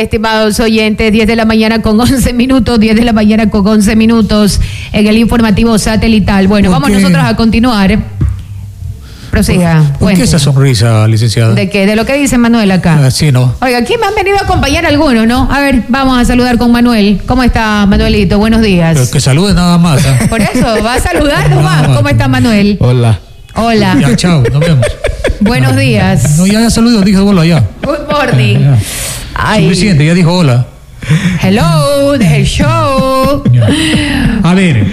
Estimados oyentes, 10 de la mañana con 11 minutos, 10 de la mañana con 11 minutos en el informativo satelital. Bueno, vamos nosotros a continuar. Prosiga. ¿Por qué esa sonrisa, licenciada? ¿De qué? De lo que dice Manuel acá. Sí, ¿no? Oiga, aquí me han venido a acompañar algunos, ¿no? A ver, vamos a saludar con Manuel. ¿Cómo está, Manuelito? Buenos días. Pero que salude nada más. ¿Eh? Por eso, va a saludar nomás. ¿Cómo está, Manuel? Hola. Hola. Ya, chao, nos vemos. Buenos días. No, ya saludó, dijo hola ya. Good morning. Ay. Suficiente, ya dijo hola. Hello, the show. A ver,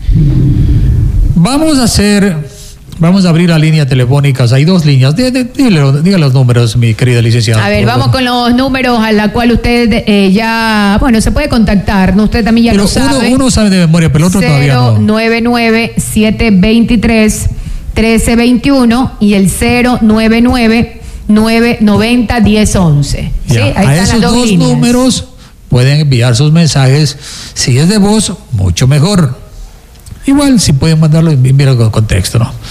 vamos a abrir las líneas telefónicas. Hay dos líneas. Diga los números, mi querida licenciada. A ver, vamos con los números a la cual usted ya, bueno, se puede contactar, ¿no? Usted también ya pero lo sabe. Uno sabe de memoria, pero el otro todavía no. 099-723-1321 y el 099-990-1011. ¿Sí? Ahí a están esos las dos líneas. números pueden enviar sus mensajes. Si es de voz, mucho mejor. Igual, si pueden mandarlo, envíalo con texto, ¿no?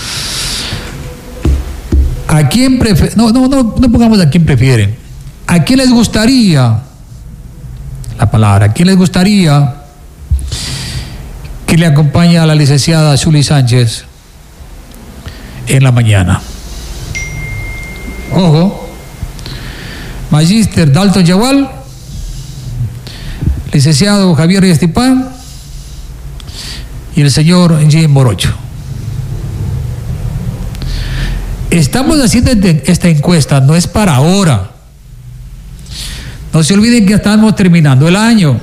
¿A quién prefieren? No pongamos a quién prefieren. ¿A quién les gustaría? La palabra. ¿A quién les gustaría que le acompañe a la licenciada Zuly Sánchez en la mañana? Ojo. Magíster Dalton Yagual, licenciado Javier Estipán y el señor Jimmy Morocho. Estamos haciendo esta encuesta, no es para ahora. No se olviden que estamos terminando el año.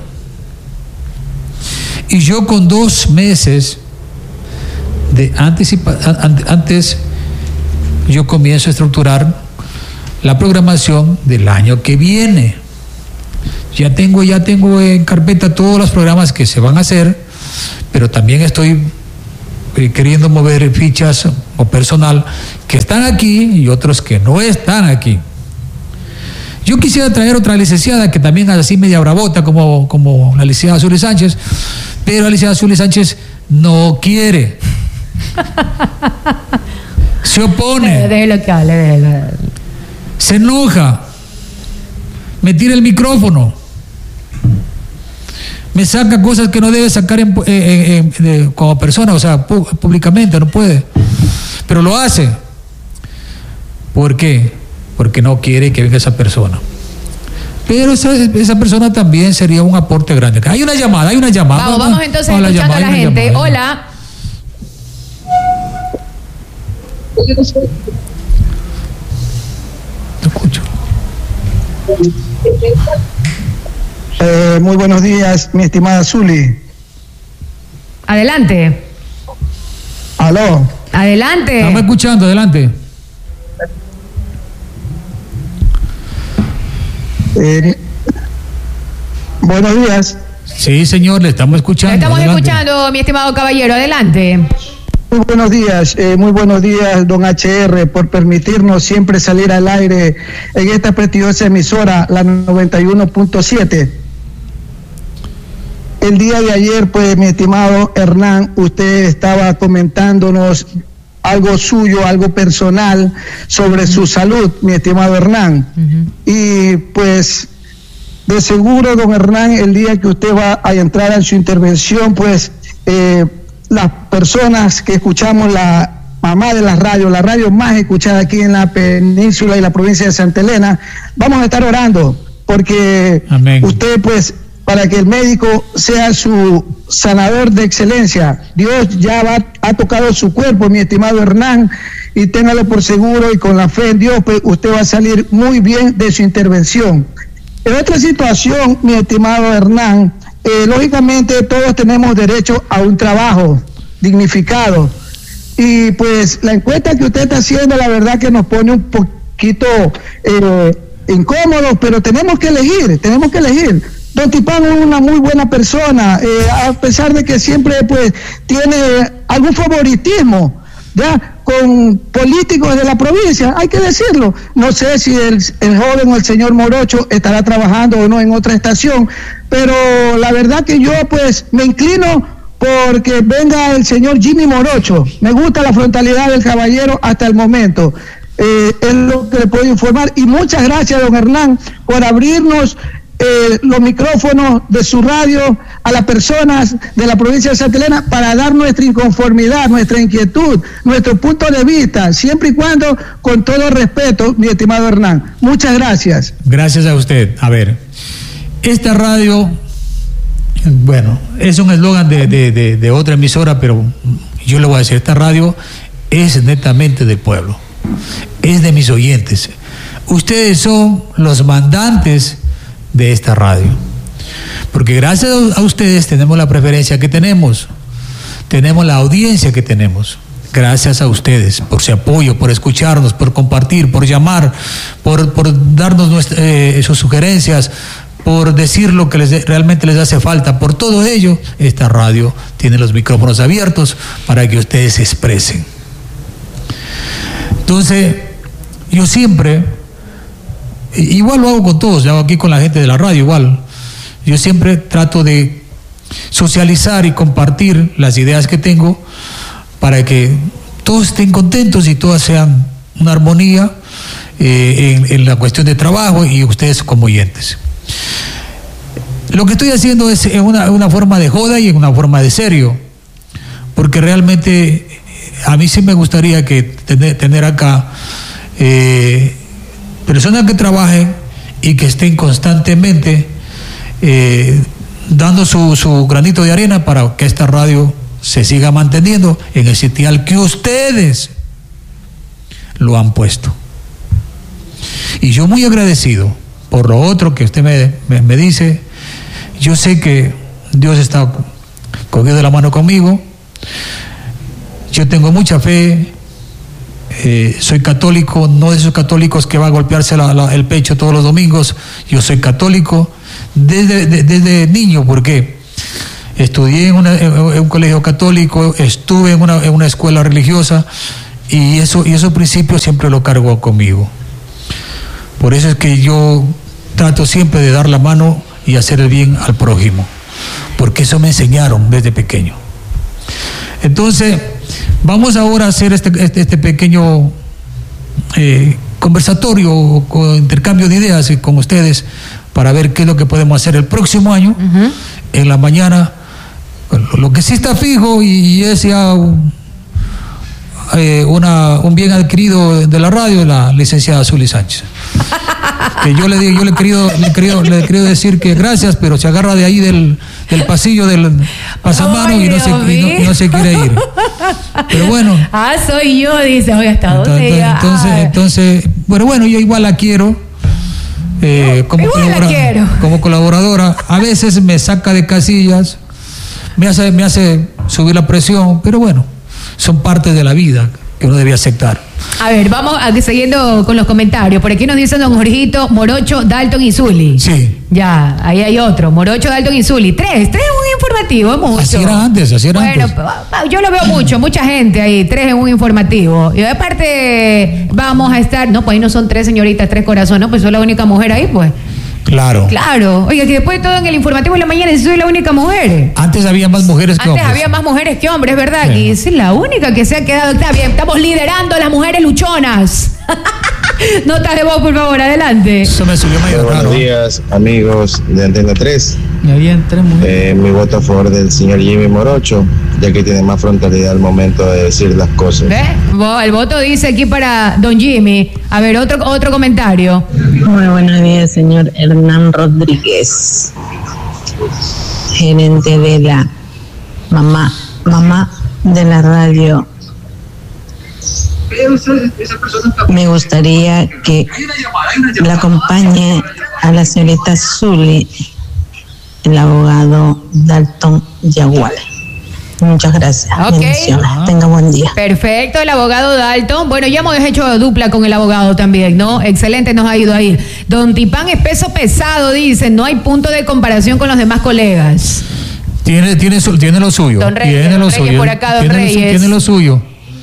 Y yo con 2 meses de antes yo comienzo a estructurar la programación del año que viene. Ya tengo en carpeta todos los programas que se van a hacer, pero también estoy queriendo mover fichas o personal que están aquí y otros que no están aquí. Yo quisiera traer otra licenciada que también es así media bravota como la licenciada Zuly Sánchez, pero la licenciada Zuly Sánchez no quiere. Se opone. Déjelo que hable, déjelo. Se enoja. Me tira el micrófono. Me saca cosas que no debe sacar como persona, o sea, públicamente, no puede. Pero lo hace. ¿Por qué? Porque no quiere que venga esa persona. Pero esa persona también sería un aporte grande. Hay una llamada. Vamos entonces escuchando a la gente. Hola. Te escucho. Muy buenos días, mi estimada Zuly. Adelante. Aló. Adelante. Estamos escuchando, adelante. Buenos días. Sí, señor, le estamos escuchando. Le estamos adelante. escuchando, mi estimado caballero, adelante. Muy buenos días, don HR, por permitirnos siempre salir al aire en esta prestigiosa emisora, la 91.7. El día de ayer, pues, mi estimado Hernán, usted estaba comentándonos algo suyo, algo personal sobre su salud, mi estimado Hernán. Y pues, de seguro, don Hernán, el día que usted va a entrar en su intervención, pues, las personas que escuchamos la mamá de la radio más escuchada aquí en la península y la provincia de Santa Elena, vamos a estar orando porque Amén. Usted, pues, para que el médico sea su sanador de excelencia. Dios ya ha tocado su cuerpo, mi estimado Hernán, y téngalo por seguro, y con la fe en Dios, pues usted va a salir muy bien de su intervención. En otra situación, mi estimado Hernán, lógicamente todos tenemos derecho a un trabajo dignificado, y pues la encuesta que usted está haciendo, la verdad que nos pone un poquito incómodos, pero tenemos que elegir. Don Tipán es una muy buena persona, a pesar de que siempre pues tiene algún favoritismo ya con políticos de la provincia, hay que decirlo. No sé si el joven o el señor Morocho estará trabajando o no en otra estación, pero la verdad que yo pues me inclino porque venga el señor Jimmy Morocho. Me gusta la frontalidad del caballero hasta el momento. Es lo que le puedo informar, y muchas gracias, don Hernán, por abrirnos los micrófonos de su radio a las personas de la provincia de Santa Elena para dar nuestra inconformidad, nuestra inquietud, nuestro punto de vista, siempre y cuando con todo respeto, mi estimado Hernán. Muchas gracias. Gracias a usted. A ver, esta radio, bueno, es un eslogan de otra emisora, pero yo le voy a decir, esta radio es netamente del pueblo, es de mis oyentes. Ustedes son los mandantes de esta radio, porque gracias a ustedes tenemos la preferencia que tenemos la audiencia que tenemos, gracias a ustedes por su apoyo, por escucharnos, por compartir, por llamar, por darnos sus sugerencias, por decir lo que realmente les hace falta. Por todo ello, esta radio tiene los micrófonos abiertos para que ustedes se expresen. Entonces, yo siempre, igual lo hago con todos, lo hago aquí con la gente de la radio igual, yo siempre trato de socializar y compartir las ideas que tengo para que todos estén contentos y todas sean una armonía en la cuestión de trabajo y ustedes como oyentes. Lo que estoy haciendo es una forma de joda y en una forma de serio, porque realmente a mí sí me gustaría que tener acá personas que trabajen y que estén constantemente dando su granito de arena para que esta radio se siga manteniendo en el sitial que ustedes lo han puesto. Y yo muy agradecido por lo otro que usted me dice. Yo sé que Dios está cogido de la mano conmigo. Yo tengo mucha fe. Soy católico, no de esos católicos que va a golpearse el pecho todos los domingos. Yo soy católico desde niño, porque estudié en un colegio católico, estuve en una escuela religiosa, y esos principios siempre lo cargo conmigo. Por eso es que yo trato siempre de dar la mano y hacer el bien al prójimo, porque eso me enseñaron desde pequeño. Entonces, vamos ahora a hacer este pequeño conversatorio o intercambio de ideas con ustedes para ver qué es lo que podemos hacer el próximo año. En la mañana. Lo que sí está fijo y es ya un bien adquirido de la radio, la licenciada Zuli Sánchez. Que yo le he querido decir que gracias, pero se agarra de ahí del pasillo del pasamano y no se quiere ir. Pero bueno. Soy yo, dice, oye, ¿hasta dónde? Entonces, bueno, yo igual la quiero. Como colaboradora. A veces me saca de casillas, me hace subir la presión, pero bueno, son partes de la vida que uno debe aceptar. A ver, vamos siguiendo con los comentarios. Por aquí nos dicen don Jorgito, Morocho, Dalton y Zuli. Sí. Ya, ahí hay otro. Morocho, Dalton y Zuli. Tres es un informativo, es mucho. Así era antes. Bueno, yo lo veo mucha gente ahí, 3 en un informativo. Y aparte vamos a estar, no, pues ahí no son 3 señoritas, 3 corazones, no, pues soy la única mujer ahí, pues. Claro. Oye, que después de todo en el informativo de la mañana soy la única mujer. Antes había más mujeres que hombres. Antes había más mujeres que hombres, ¿verdad? Sí. Y es la única que se ha quedado. Está bien, estamos liderando a las mujeres luchonas. Notas de voz, por favor, adelante. Eso me subió medio raro. Buenos días, amigos de Antena 3. Me habían 3 mujeres. Mi voto a favor del señor Jimmy Morocho, ya que tiene más frontalidad al momento de decir las cosas. El voto dice aquí para don Jimmy. A ver, otro comentario. Muy buenos días, señor Hernán Rodríguez, gerente de la mamá de la radio. Me gustaría que la acompañe a la señorita Zuli, el abogado Dalton Yagual. Muchas gracias. Bendiciones. Tenga buen día. Perfecto, el abogado Dalton. Bueno, ya hemos hecho dupla con el abogado también, ¿no? Excelente, nos ha ido ahí. Don Tipán es peso pesado, dice. No hay punto de comparación con los demás colegas. Tiene lo suyo. Don Reyes, tiene lo suyo. Por acá, don Reyes. Tiene lo suyo.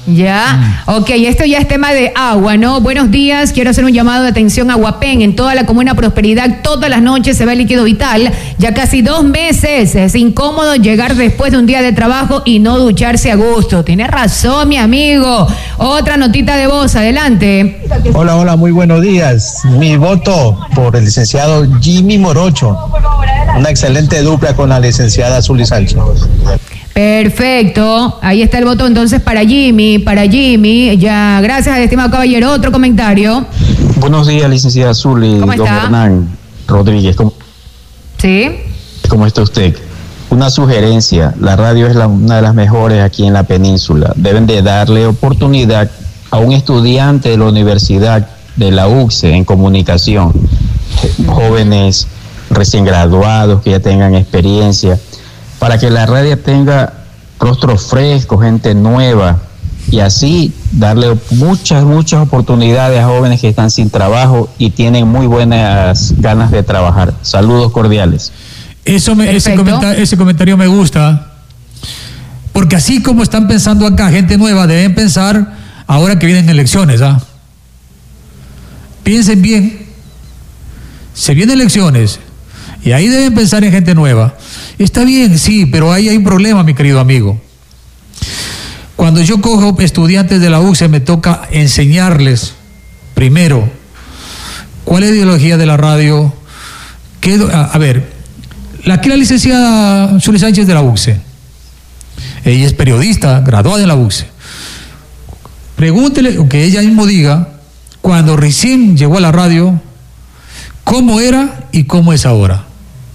Ya, ok, esto ya es tema de agua, ¿no? Buenos días, quiero hacer un llamado de atención a Huapén, en toda la comuna Prosperidad, todas las noches se ve líquido vital, ya casi 2 meses, es incómodo llegar después de un día de trabajo y no ducharse a gusto. Tienes razón, mi amigo. Otra notita de voz, adelante. Hola, muy buenos días. Mi voto por el licenciado Jimmy Morocho, una excelente dupla con la licenciada Zuly Sánchez. Perfecto, ahí está el voto entonces para Jimmy, ya, gracias estimado caballero. Otro comentario. Buenos días, licenciada Zuly. ¿Cómo está? Don Hernán Rodríguez, ¿Sí? ¿Cómo está usted? Una sugerencia, la radio es una de las mejores aquí en la península. Deben de darle oportunidad a un estudiante de la universidad de la UCSE en comunicación, jóvenes recién graduados que ya tengan experiencia, para que la radio tenga rostros frescos, gente nueva, y así darle muchas oportunidades a jóvenes que están sin trabajo y tienen muy buenas ganas de trabajar. Saludos cordiales. Ese comentario me gusta, porque así como están pensando acá gente nueva, deben pensar ahora que vienen elecciones, ¿ah? Piensen bien, se vienen elecciones y ahí deben pensar en gente nueva. Está bien, sí, pero ahí hay un problema, mi querido amigo. Cuando yo cojo estudiantes de la UCSE, me toca enseñarles primero cuál es la ideología de la radio. A ver, aquí la licenciada Zuly Sánchez de la UCSE, ella es periodista, graduada en la UCSE. Pregúntele, o que ella mismo diga, cuando recién llegó a la radio, cómo era y cómo es ahora.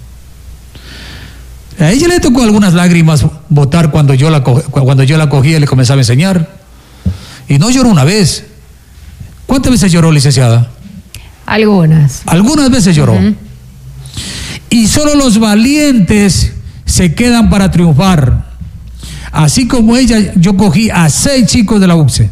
A ella le tocó algunas lágrimas botar cuando yo la cogía y le comenzaba a enseñar. Y no lloró una vez. ¿Cuántas veces lloró, licenciada? Algunas. Algunas veces lloró. Y solo los valientes se quedan para triunfar. Así como ella, yo cogí a 6 chicos de la UCSE.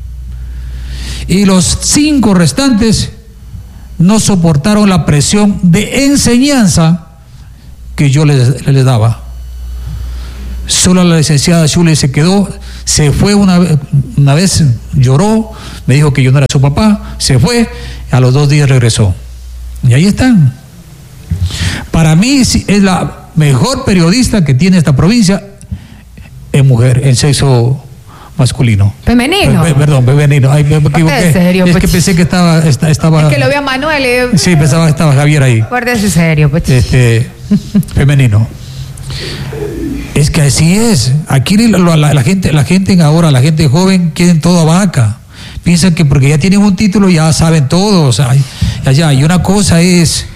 Y los 5 restantes no soportaron la presión de enseñanza que yo les daba. Solo la licenciada Zuly se quedó, se fue una vez, lloró, me dijo que yo no era su papá, se fue, a los 2 días regresó. Y ahí están. Para mí es la mejor periodista que tiene esta provincia en mujer, en sexo masculino. Femenino. Perdón, femenino. Ay, me equivoqué. Serio, es que pensé que estaba. Es que lo vi a Manuel. Sí, pensaba que estaba Javier ahí. Acuérdese serio, pues. Femenino. Es que así es. Aquí la gente ahora, la gente joven, quieren todo a vaca. Piensan que porque ya tienen un título ya saben todo. O sea, allá. Y una cosa es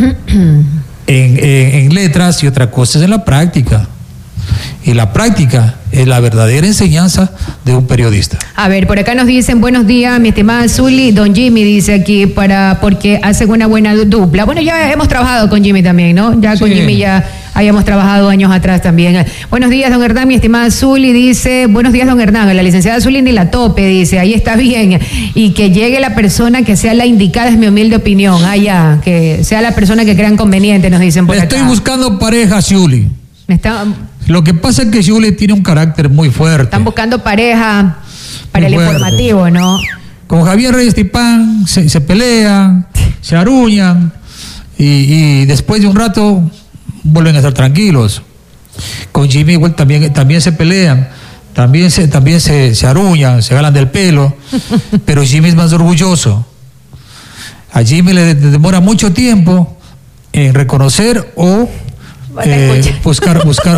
en letras y otra cosa es en la práctica. Y la práctica es la verdadera enseñanza de un periodista. A ver, por acá nos dicen, buenos días, mi estimada Zuly, don Jimmy dice aquí, porque hacen una buena dupla. Bueno, ya hemos trabajado con Jimmy también, ¿no? Ya con Jimmy ya habíamos trabajado años atrás también. Buenos días, don Hernán, mi estimada Zuly dice, buenos días, don Hernán, la licenciada Zuly ni la tope, dice, ahí está bien, y que llegue la persona que sea la indicada, es mi humilde opinión, ya, que sea la persona que crean conveniente, nos dicen por acá. Estoy buscando pareja, Zuly. Lo que pasa es que Zuly tiene un carácter muy fuerte. Están buscando pareja para el informativo, ¿no? Con Javier Reyes Tipán se pelean, se aruñan y después de un rato vuelven a estar tranquilos. Con Jimmy igual también se pelean, también se aruñan, se jalan del pelo, pero Jimmy es más orgulloso. A Jimmy le demora mucho tiempo en reconocer o buscar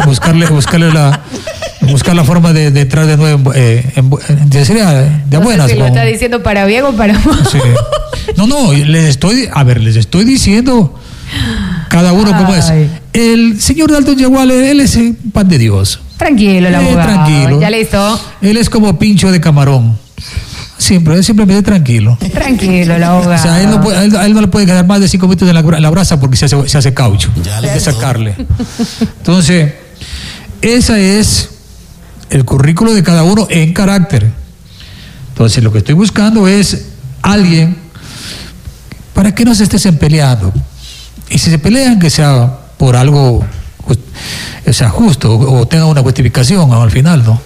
la forma de entrar de nuevo de buenas. No sé si lo está diciendo para bien o para mal. Sí. No, les estoy diciendo cada uno cómo es. El señor Dalton Yaguale, él es pan de Dios. Tranquilo, el abogado. Tranquilo. Ya listo. Él es como pincho de camarón. Simplemente tranquilo. Tranquilo, la abogada. O sea, a él no le puede quedar más de 5 minutos en la brasa porque se hace caucho. Hay que sacarle. Entonces, ese es el currículo de cada uno en carácter. Entonces, lo que estoy buscando es alguien para que no se estén peleando. Y si se pelean, que sea por algo, o sea, justo, o tenga una justificación al final, ¿no?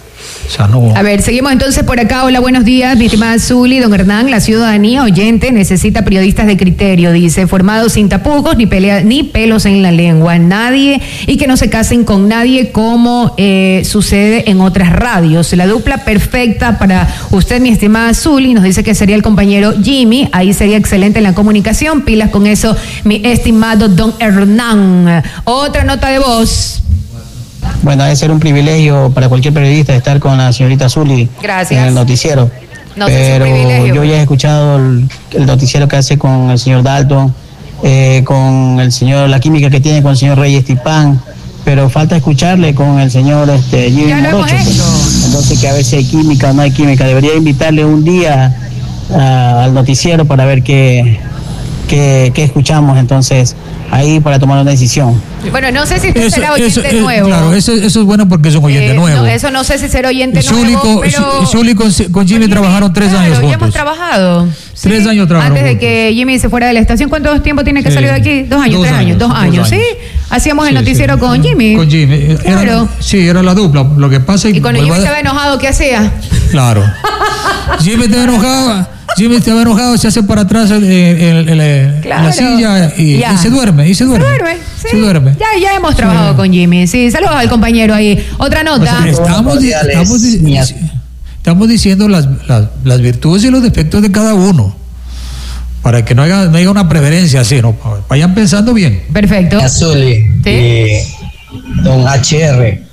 O sea, no. A ver, seguimos entonces por acá. Hola, buenos días, mi estimada Zuli, don Hernán. La ciudadanía oyente necesita periodistas de criterio, dice, formados sin tapujos ni pelos en la lengua. Nadie, y que no se casen con nadie como sucede en otras radios. La dupla perfecta para usted, mi estimada Zuli, nos dice que sería el compañero Jimmy. Ahí sería excelente en la comunicación. Pilas con eso, mi estimado don Hernán. Otra nota de voz. Bueno, debe ser un privilegio para cualquier periodista estar con la señorita Zuli en el noticiero. No, pero yo ya he escuchado el noticiero que hace con el señor Dalton, con el señor, la química que tiene con el señor Reyes Tipán, pero falta escucharle con el señor Jimmy Morocho. Entonces, que a veces hay química o no hay química. Debería invitarle un día al noticiero para ver qué escuchamos, entonces ahí para tomar una decisión. Bueno, no sé si usted será oyente nuevo. Claro, eso es bueno porque es un oyente nuevo. No, eso no sé si será oyente Zuli nuevo, pero... Zuli con Jimmy trabajaron 3 años juntos. Ya hemos trabajado. 3 años trabajaron antes de juntos. que Jimmy se fuera de la estación. ¿Cuánto tiempo tiene que salir de aquí? 2 años, 3 años. 2 años, ¿sí? Hacíamos el noticiero con Jimmy. Con Jimmy. Claro. Era la dupla. Lo que pasa es que... Y cuando Jimmy estaba enojado, ¿qué hacía? Claro. Jimmy estaba enojado, se hace para atrás en la silla y se duerme. Se duerme. Ya hemos trabajado con Jimmy. Sí, saludos al compañero ahí. Otra nota. O sea, estamos diciendo las virtudes y los defectos de cada uno. Para que no haya una preferencia así, ¿no? Vayan pensando bien. Perfecto. Azuli, don HR.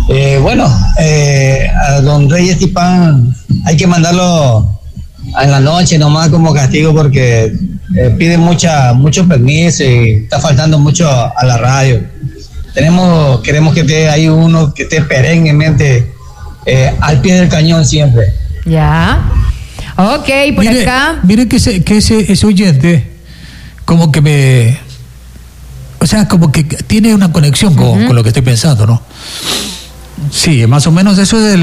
A don Reyes Tipán hay que mandarlo en la noche nomás como castigo porque pide mucho permiso y está faltando mucho a la radio. Queremos que esté ahí uno que esté perennemente al pie del cañón siempre. Ya. Ok, por acá. Mire que ese oyente como que como que tiene una conexión con lo que estoy pensando, ¿no? Sí, más o menos eso es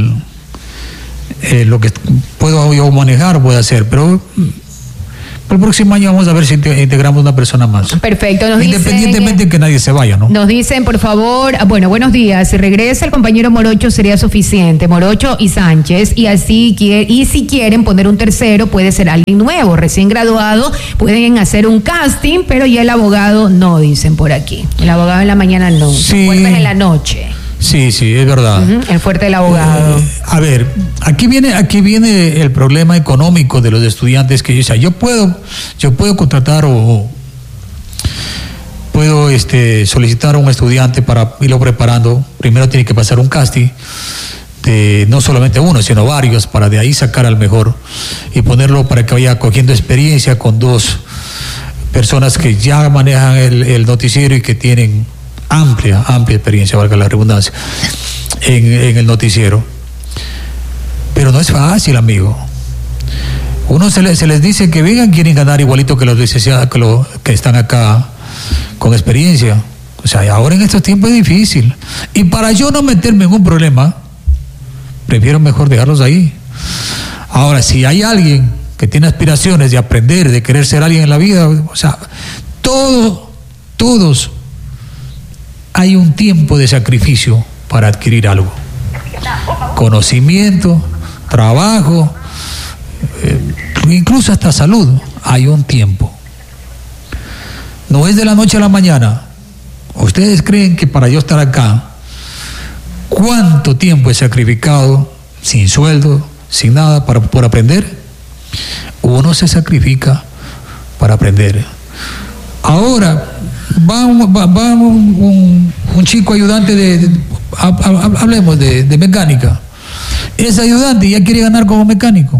lo que puedo yo manejar, puedo hacer, pero el próximo año vamos a ver si integramos una persona más. Perfecto. Independientemente de que nadie se vaya, ¿no? Nos dicen, por favor, buenos días, si regresa el compañero Morocho sería suficiente, Morocho y Sánchez, y si quieren poner un tercero, puede ser alguien nuevo, recién graduado, pueden hacer un casting, pero ya el abogado no, dicen por aquí. El abogado en la mañana no, el fuerte es en la noche. Sí, es verdad. El fuerte del abogado. A ver, aquí viene el problema económico de los estudiantes que yo puedo contratar o puedo solicitar a un estudiante para irlo preparando. Primero tiene que pasar un casting de no solamente uno, sino varios, para de ahí sacar al mejor y ponerlo para que vaya cogiendo experiencia con 2 personas que ya manejan el noticiero y que tienen amplia experiencia, valga la redundancia, en el noticiero. Pero no es fácil, amigo. Uno se les dice que vengan, quieren ganar igualito que los licenciados que están acá con experiencia. O sea, ahora en estos tiempos es difícil. Y para yo no meterme en un problema, prefiero mejor dejarlos ahí. Ahora, si hay alguien que tiene aspiraciones de aprender, de querer ser alguien en la vida, o sea, todos hay un tiempo de sacrificio para adquirir algo. Conocimiento, trabajo, incluso hasta salud, hay un tiempo. No es de la noche a la mañana. ¿Ustedes creen que para yo estar acá, cuánto tiempo he sacrificado, sin sueldo, sin nada, por aprender? Uno se sacrifica para aprender. Ahora, va un chico ayudante hablemos de mecánica. Es ayudante y ya quiere ganar como mecánico.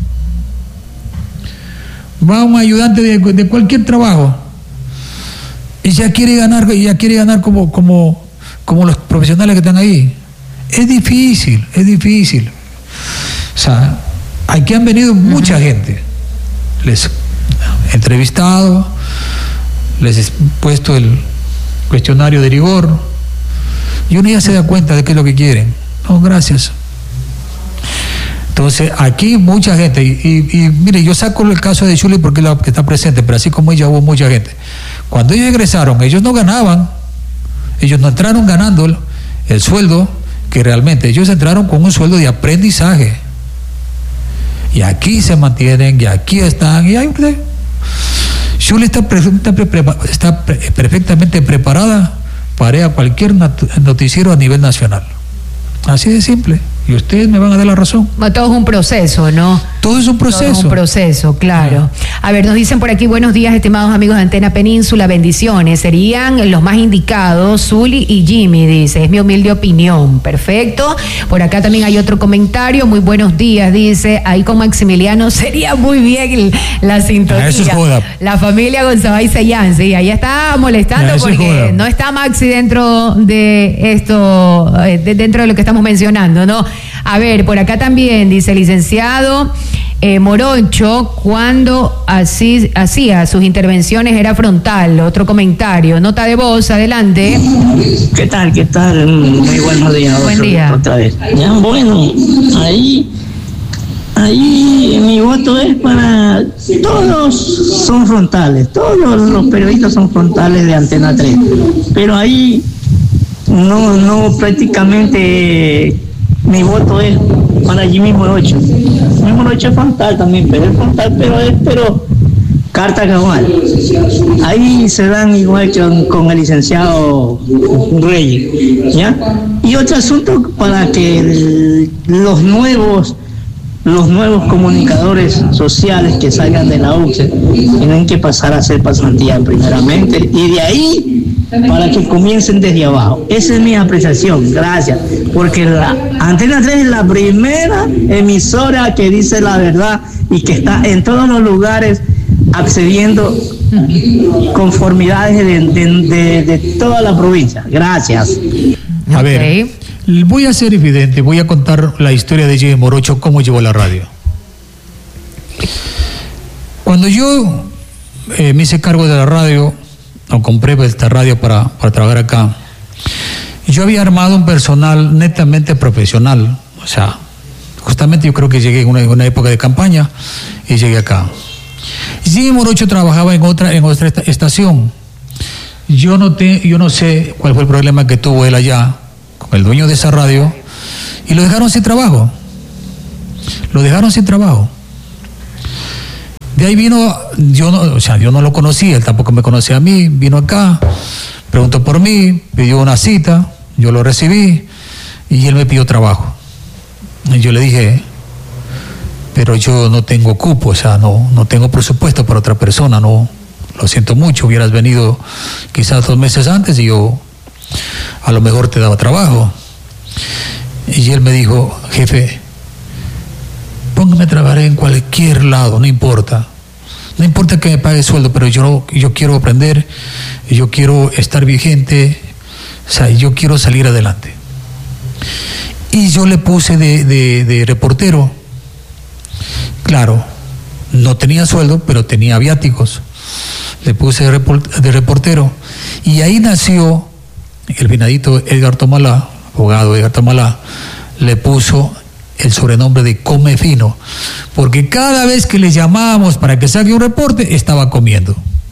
Va un ayudante de cualquier trabajo y ya quiere ganar como los profesionales que están ahí. Es difícil. O sea, aquí han venido mucha gente. Les he entrevistado, les he puesto el cuestionario de rigor y uno ya se da cuenta de qué es lo que quieren. No, gracias. Entonces, aquí mucha gente, y mire, yo saco el caso de Zuli porque es la que está presente, pero así como ella hubo mucha gente. Cuando ellos egresaron, ellos no ganaban, ellos no entraron ganando el sueldo que realmente ellos entraron con un sueldo de aprendizaje. Y aquí se mantienen, y aquí están, y hay... Shuli está perfectamente preparada para ir a cualquier noticiero a nivel nacional. Así de simple. Y ustedes me van a dar la razón. Bueno, todo es un proceso, ¿no? Todo es un proceso. Todo es un proceso, claro. A ver, nos dicen por aquí, buenos días, estimados amigos de Antena Península, bendiciones. Serían los más indicados, Zuli y Jimmy, dice, es mi humilde opinión. Perfecto. Por acá también hay otro comentario, muy buenos días, dice, ahí con Maximiliano sería muy bien la sintonía. Eso es joda. La familia González Sayán, sí, ahí está molestando porque no está Maxi dentro de esto, dentro de lo que estamos mencionando, ¿no? A ver, por acá también dice el licenciado Morocho, cuando hacía sus intervenciones era frontal. Otro comentario, nota de voz, adelante. ¿Qué tal? Muy buenos días. Buen día. Otra vez. Ya, bueno, ahí mi voto es para... Todos son frontales, todos los periodistas son frontales de Antena 3, pero ahí no prácticamente... Mi voto es para Jimmy Morocho. Jimmy Morocho es frontal también, pero es frontal, pero carta cabal. Ahí se dan igual con el licenciado Reyes, ¿ya? Y otro asunto para que los nuevos comunicadores sociales que salgan de la UCSE tienen que pasar a hacer pasantía primeramente y de ahí para que comiencen desde abajo. Esa es mi apreciación, gracias, porque la Antena 3 es la primera emisora que dice la verdad y que está en todos los lugares accediendo conformidades de toda la provincia. Gracias. A ver, voy a ser evidente, voy a contar la historia de Jimmy Morocho, cómo llevó la radio. Cuando yo me hice cargo de la radio, o compré esta radio para trabajar acá, yo había armado un personal netamente profesional. O sea, justamente yo creo que llegué en una época de campaña y llegué acá. Jimmy Morocho trabajaba en otra estación. Yo no sé cuál fue el problema que tuvo él allá con el dueño de esa radio y lo dejaron sin trabajo. De ahí vino, yo no lo conocía, él tampoco me conocía a mí, vino acá, preguntó por mí, pidió una cita, yo lo recibí y él me pidió trabajo. Y yo le dije, pero yo no tengo cupo, o sea, no tengo presupuesto para otra persona, no, lo siento mucho, hubieras venido quizás 2 meses antes y yo a lo mejor te daba trabajo. Y él me dijo, jefe, póngame a trabajar en cualquier lado, no importa que me pague sueldo, pero yo quiero aprender, yo quiero estar vigente, o sea, yo quiero salir adelante. Y yo le puse de reportero. Claro, no tenía sueldo, pero tenía viáticos. Le puse de reportero. Y ahí nació el finadito Edgar Tomalá, abogado Edgar Tomalá, le puso el sobrenombre de Come Fino, porque cada vez que le llamábamos para que saque un reporte, estaba comiendo.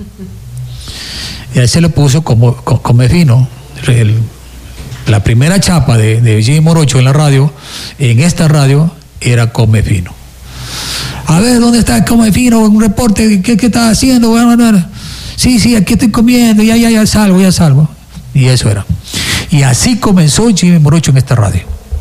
Y ahí se le puso como Come Fino. La primera chapa de Jimmy Morocho en la radio, en esta radio, era Come Fino. A ver, ¿dónde está Come Fino? Un reporte, ¿qué estás haciendo? Sí, aquí estoy comiendo, ya salgo. Y eso era. Y así comenzó Jimmy Morocho en esta radio.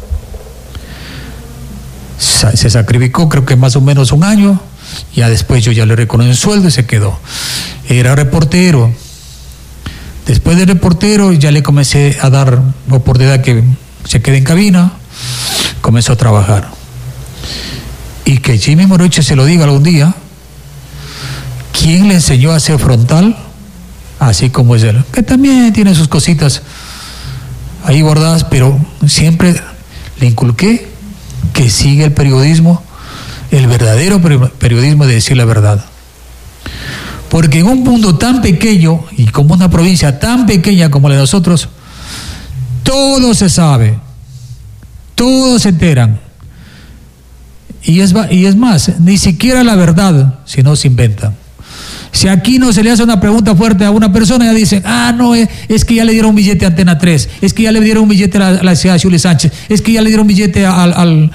Se sacrificó, creo que más o menos 1 año, ya después yo ya le reconocí un sueldo y se quedó. Era reportero. Después de reportero ya le comencé a dar oportunidad que se quede en cabina, comenzó a trabajar. Y que Jimmy Morocho se lo diga algún día, ¿quién le enseñó a ser frontal? Así como es él, que también tiene sus cositas ahí guardadas, pero siempre le inculqué que sigue el periodismo, el verdadero periodismo de decir la verdad. Porque en un mundo tan pequeño y como una provincia tan pequeña como la de nosotros, todo se sabe, todos se enteran. Y es más, ni siquiera la verdad, sino se inventan. Si aquí no se le hace una pregunta fuerte a una persona, ya dicen, no, es que ya le dieron un billete a Antena 3, es que ya le dieron un billete a la ciudad de Juli Sánchez, es que ya le dieron un billete al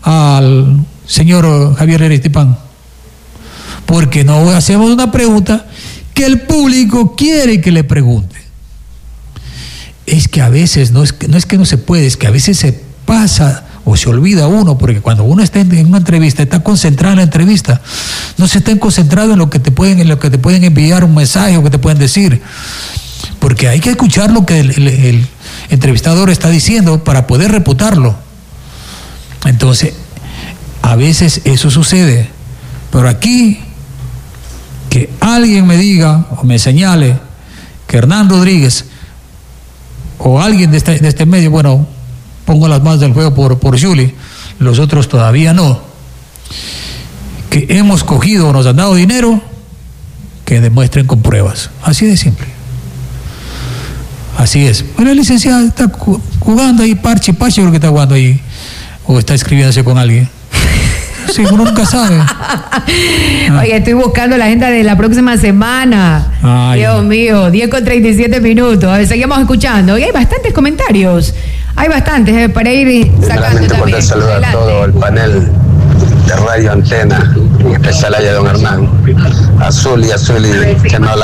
señor Javier Reyes Estipán. Porque no hacemos una pregunta que el público quiere que le pregunte. Es que a veces, no es que no se puede, es que a veces se pasa o se olvida uno, porque cuando uno está en una entrevista, está concentrado en la entrevista, no se está concentrado en lo que te pueden enviar un mensaje o que te pueden decir, porque hay que escuchar lo que el entrevistador está diciendo para poder reputarlo. Entonces, a veces eso sucede, pero aquí, que alguien me diga o me señale que Hernán Rodríguez o alguien de este medio, bueno, pongo las manos del juego por Juli, los otros todavía no, que hemos cogido o nos han dado dinero, que demuestren con pruebas. Así de simple. Así es. Bueno, el licenciado está jugando ahí parche, creo que está jugando ahí, o está escribiéndose con alguien. Sí, uno nunca sabe. Oye, estoy buscando la agenda de la próxima semana. Ay, Dios mío, 10:37. A ver, seguimos escuchando. Y hay bastantes comentarios. Hay bastantes para ir sacando también. Saludo a todo el panel de Radio Antena, en especial a don Hernán. A Zuli, que no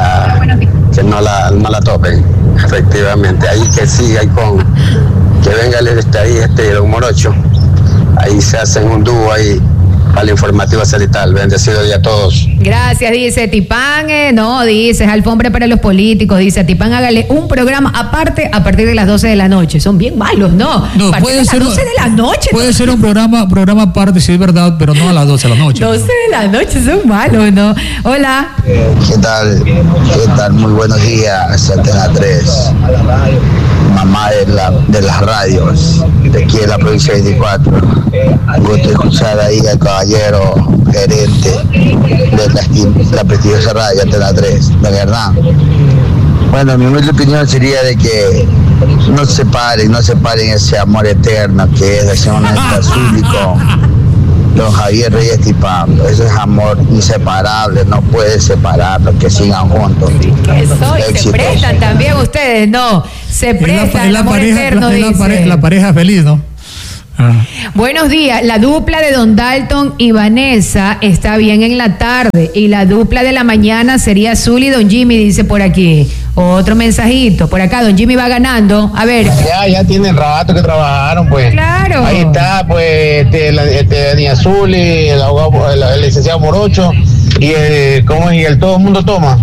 la topen. Efectivamente, ahí que siga ahí que venga don Morocho. Ahí se hacen un dúo ahí para la informativa satelital. Bendecido día a todos. Gracias, dice Tipán. Dice, es alfombra para los políticos. Dice a Tipán, hágale un programa aparte a partir de las 12 de la noche. Son bien malos, ¿no? No, puede ser 12 de la noche. Puede ser un programa aparte, si es verdad, pero no a las 12 de la noche. 12 de la noche son malos, ¿no? Hola. ¿Qué tal? Muy buenos días, Antena 3. Mamá de las radios, de aquí en la provincia 24. Gusto escuchar ahí al caballero gerente de la prestigiosa radio Antena 3, don Hernán. Bueno, mi humilde opinión sería de que no separen ese amor eterno que es la señora Zuli con don Javier Reyes Estipán. Eso es amor inseparable, no puede separarlo, que sigan juntos. Se prestan también ustedes, ¿no? Se prestan el amor eterno, dice. La pareja feliz, ¿no? Buenos días, la dupla de don Dalton y Vanessa está bien en la tarde y la dupla de la mañana sería Zuli y don Jimmy, dice por aquí. Otro mensajito, por acá don Jimmy va ganando, a ver. Ya tienen rato que trabajaron, pues. Claro. Ahí está, pues, doña Zuli, el abogado, el licenciado Morocho y el todo el mundo toma.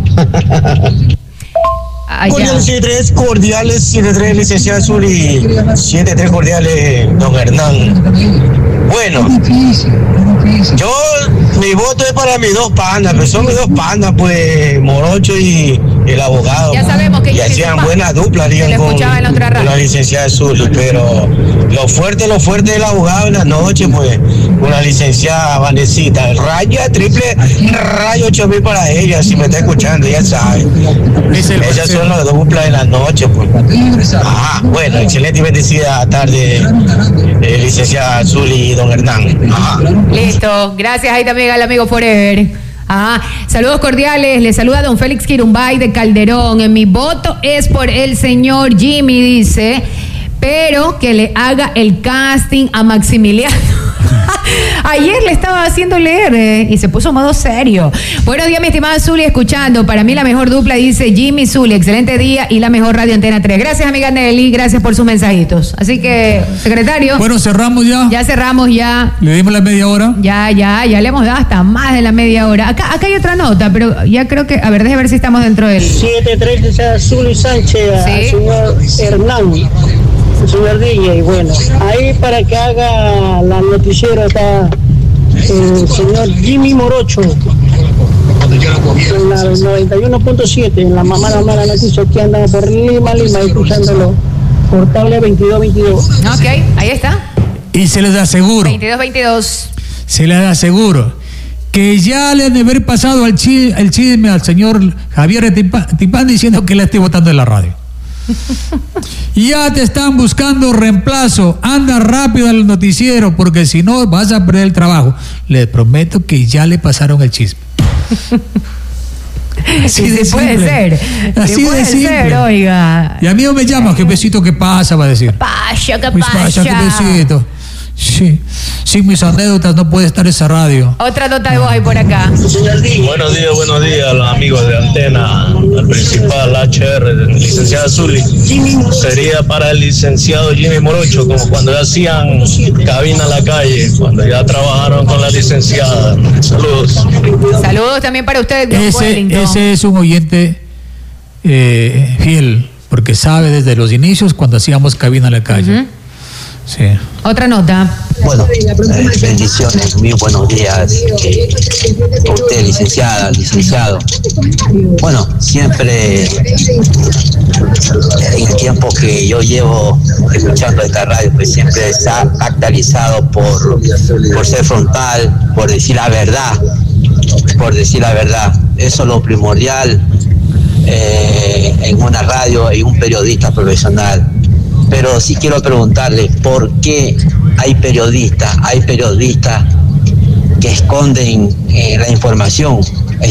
Cordiales 73, cordiales 73, licenciado Zuli, 73 cordiales, don Hernán. Bueno, mi voto es para mis dos pandas, pero son mis dos pandas, pues, Morocho y el abogado. Ya sabemos que y hacían buena dupla, con la licenciada Zuli, pero lo fuerte del abogado en la noche, pues, con la licenciada Vanesita, triple rayo 8000 para ella, si me está escuchando, ya sabe. Esas son las duplas de la noche, pues. Bueno, excelente y bendecida tarde, licenciada Zuli y don Hernán. Listo, gracias ahí también al amigo Forever. Saludos cordiales, le saluda don Félix Quirumbay de Calderón. Mi voto es por el señor Jimmy, dice, pero que le haga el casting a Maximiliano. Ayer le estaba haciendo leer y se puso modo serio. Buenos días, mi estimada Zuli, escuchando. Para mí la mejor dupla, dice Jimmy Zuli. Excelente día y la mejor radio Antena 3. Gracias, amiga Nelly, gracias por sus mensajitos. Así que, secretario. Bueno, cerramos ya. Ya cerramos ya. Le dimos la media hora. Ya le hemos dado hasta más de la media hora. Acá hay otra nota, pero ya creo que, a ver, déjame ver si estamos dentro del 7-3, Zuli Sánchez, ¿sí? Al señor Hernán. Señor DJ, bueno, ahí para que haga la noticiera está el señor Jimmy Morocho en la 91.7, en la mala noticia, que andan por Lima, escuchándolo por cable 2222. Ok, ahí está. Y se les aseguro 2222. Se les aseguro que ya le han de haber pasado el chisme al señor Javier Tipán diciendo que le estoy votando en la radio. Ya te están buscando reemplazo, anda rápido al noticiero porque si no vas a perder el trabajo. Les prometo que ya le pasaron el chisme. Así de puede simple. ser. Así puede de simple. ser, oiga. Y a mí no me llama, ¿qué besito qué pasa? Va a decir. Pasha, ¿qué Pues pasa, qué pasa? besito. Sí, sin mis anécdotas no puede estar esa radio. Otra nota de voz ahí por acá. Buenos días, los amigos de Antena, el principal HR, del licenciado Zuli. Sería para el licenciado Jimmy Morocho, como cuando hacían cabina a la calle, cuando ya trabajaron con la licenciada. Saludos. Saludos también para ustedes, don Wellington. Ese es un oyente fiel, porque sabe desde los inicios cuando hacíamos cabina a la calle. Sí. Otra nota. Bueno, bendiciones, muy buenos días a usted, licenciado. Bueno, siempre en el tiempo que yo llevo escuchando esta radio, pues siempre está actualizado por ser frontal, por decir la verdad. Eso es lo primordial en una radio, en un periodista profesional. Pero sí quiero preguntarle, ¿por qué hay periodistas que esconden la información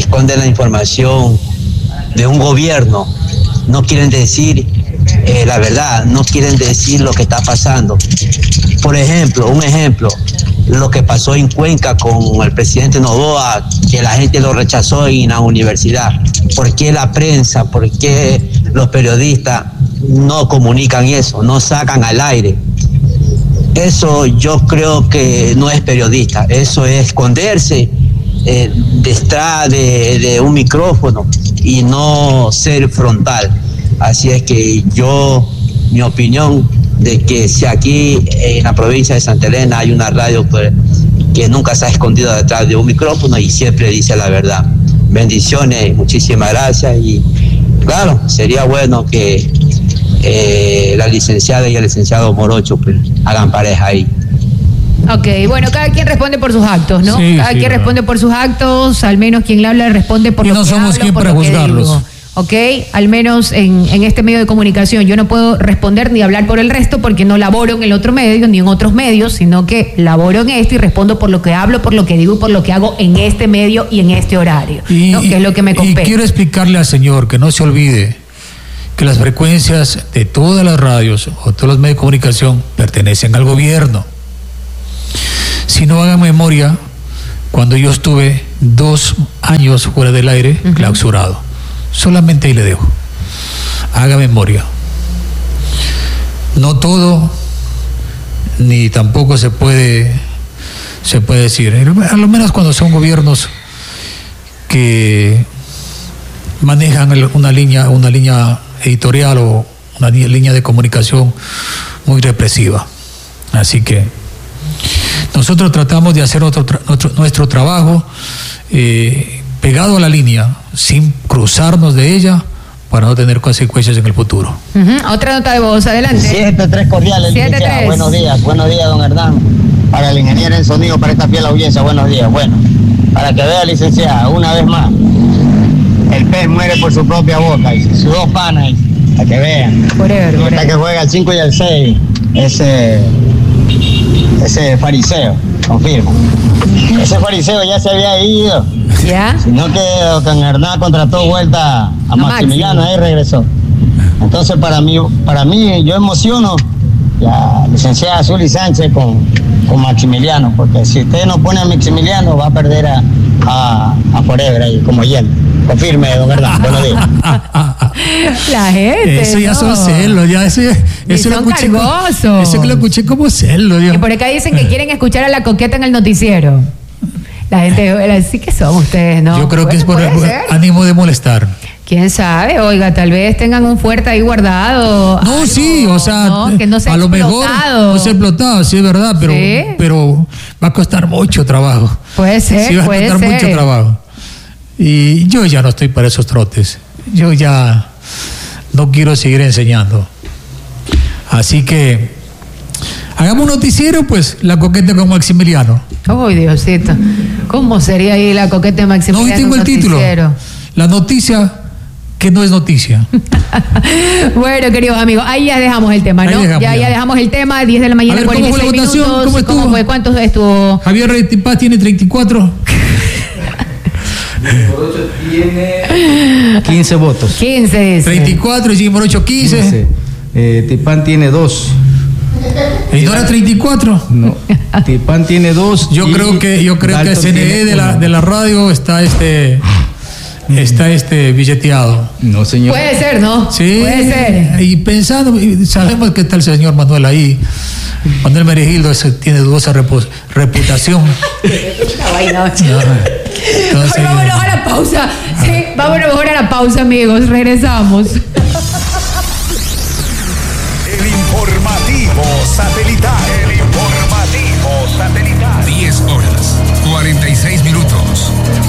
de un gobierno? No quieren decir la verdad, no quieren decir lo que está pasando. Por ejemplo, lo que pasó en Cuenca con el presidente Noboa, que la gente lo rechazó en la universidad. ¿Por qué la prensa, por qué los periodistas no comunican eso, no sacan al aire? Eso yo creo que no es periodista, eso es esconderse detrás de un micrófono y no ser frontal. Así es que mi opinión de que si aquí en la provincia de Santa Elena hay una radio que nunca se ha escondido detrás de un micrófono y siempre dice la verdad. Bendiciones, muchísimas gracias y claro, sería bueno que la licenciada y el licenciado Morocho pues, hagan pareja ahí. Ok, bueno, cada quien responde por sus actos, ¿no? Sí, cada quien responde por sus actos, al menos quien le habla responde por y lo no que somos hablo, quien por para lo que juzgarlos. digo. Ok, al menos en este medio de comunicación yo no puedo responder ni hablar por el resto porque no laboro en el otro medio ni en otros medios, sino que laboro en este y respondo por lo que hablo, por lo que digo y por lo que hago en este medio y en este horario, ¿no? Que es lo que me compete. Y quiero explicarle al señor que no se olvide que las frecuencias de todas las radios o todos los medios de comunicación pertenecen al gobierno. Si no hagan memoria, cuando yo estuve 2 años fuera del aire, clausurado. Solamente ahí le dejo. Haga memoria. No todo, ni tampoco se puede decir. A lo menos cuando son gobiernos que manejan una línea editorial o una línea de comunicación muy represiva. Así que nosotros tratamos de hacer nuestro trabajo pegado a la línea, sin cruzarnos de ella, para no tener consecuencias en el futuro. Otra nota de voz, adelante. 7-3 cordiales, licenciado. Buenos días, don Hernán. Para el ingeniero en sonido, para esta fiel audiencia, buenos días. Bueno, para que vea, licenciada, una vez más, el pez muere por su propia boca, y sus 2 panas, para que vean. Hasta que juega el 5 y el 6, ese fariseo, confirmo. Ese fariseo ya se había ido. ¿Ya? Sino que don Hernán contrató vuelta a Maximiliano, ahí regresó. Entonces para mí yo emociono la licenciada Zuli Sánchez con Maximiliano, porque si usted no pone a Maximiliano va a perder a Forever ahí como Yen. Confirme, don Hernán, buenos días. La gente. Eso ya son celos, ya eso son lo escuché. cargosos. Eso que lo escuché como celos. Y por acá dicen que quieren escuchar a la coqueta en el noticiero. La gente, sí que son ustedes, ¿no? Yo creo que es por ánimo de molestar. ¿Quién sabe? Oiga, tal vez tengan un fuerte ahí guardado. No, algo, sí, o sea, ¿no? Que no se a lo mejor no se ha explotado, sí es verdad, pero va a costar mucho trabajo. Puede ser, sí, va a costar mucho trabajo. Y yo ya no estoy para esos trotes. Yo ya no quiero seguir enseñando. Así que hagamos un noticiero, pues, la coqueta con Maximiliano. ¡Ay, Diosito! ¿Cómo sería ahí la coqueta de Maximiliano? No, hoy tengo el título. La noticia que no es noticia. Bueno, queridos amigos, ahí ya dejamos el tema, ¿no? Ya dejamos el tema, 10 de la mañana, 46 minutos. ¿Cómo estuvo? ¿Cuántos estuvo? Javier Reyes Paz tiene 34. Tiene 15 votos. 15 dice. 34, Jimmy Morocho 15. Tipán tiene 2. ¿Y no era 34? No. Tipán tiene 2. Yo creo que el CNE de la radio está billeteado. No, señor. Puede ser, ¿no? Sí. Puede ser. Y pensando, sabemos que está el señor Manuel ahí. Manuel Meregildo tiene dudosa reputación. Entonces, vámonos a la pausa. Sí, vámonos mejor a la pausa, amigos. Regresamos.